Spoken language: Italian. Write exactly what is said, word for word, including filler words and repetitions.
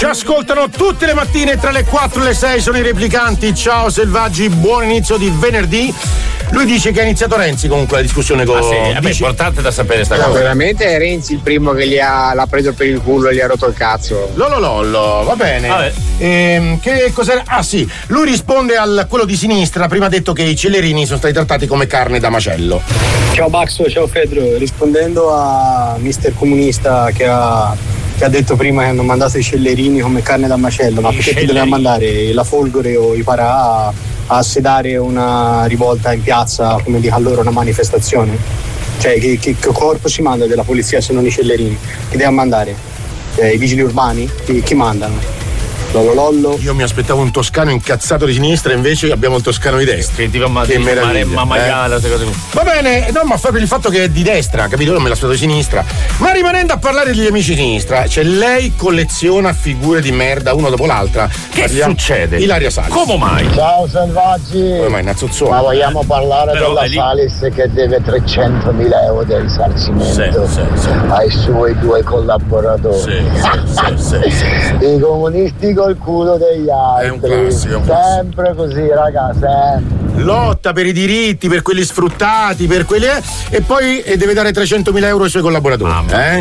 Ci ascoltano tutte le mattine tra le quattro e le sei, sono i replicanti. Ciao selvaggi, buon inizio di venerdì. Lui dice che ha iniziato Renzi comunque la discussione con. Ah sì, vabbè, è importante da sapere sta no, cosa. Veramente è Renzi il primo che gli ha, l'ha preso per il culo e gli ha rotto il cazzo. Lollo lollo, va bene. Vabbè. Ehm, che cos'era? Ah sì, lui risponde al quello di sinistra, prima ha detto che i cellerini sono stati trattati come carne da macello. Ciao Baxo, ciao Fedro, rispondendo a mister Comunista che ha, che ha detto prima che hanno mandato i cellerini come carne da macello, ma perché chi doveva mandare la Folgore o i Parà a, a sedare una rivolta in piazza, come dica loro, una manifestazione? Cioè che, che, che corpo si manda della polizia se non i cellerini? Chi deve mandare? Eh, I vigili urbani? Chi, chi mandano? Lollo lollo. Io mi aspettavo un toscano incazzato di sinistra, invece abbiamo il toscano di destra. Che ti va che meraviglia, maiala, eh? Va bene, no, ma fa per il fatto che è di destra, capito? Non me l'aspettavo di sinistra. Ma rimanendo a parlare degli amici di sinistra, cioè lei colleziona figure di merda una dopo l'altra. Che Parliamo... succede? Ilaria Salis. Come mai? Ciao selvaggi. Come mai, Nazzuzzone? Ma vogliamo parlare Però della lì... Salis che deve trecentomila euro del risarcimento sì, sì, sì. ai suoi due collaboratori. Sì, sì, sì, sì, sì. I comunisti col culo degli altri. È un classico, è un classico. Sempre così, raga, sempre. Lotta per i diritti, per quelli sfruttati, per quelli. Eh, e poi eh, deve dare trecentomila euro ai suoi collaboratori. Ah, eh?